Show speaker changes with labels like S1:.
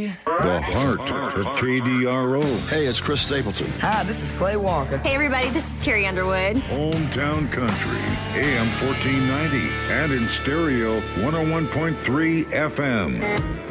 S1: The heart of KDRO.
S2: Hey, it's Chris Stapleton.
S3: Hi, this is Clay Walker.
S4: Hey, everybody, this is Carrie Underwood.
S1: Hometown Country, AM 1490, and in stereo 101.3 FM.